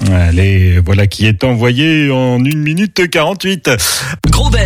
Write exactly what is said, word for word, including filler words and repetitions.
Allez, voilà qui est envoyé en une minute quarante-huit. Gros